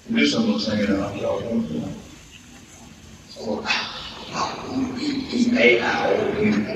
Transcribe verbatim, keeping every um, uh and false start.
This one was hanging out. So, eight hours.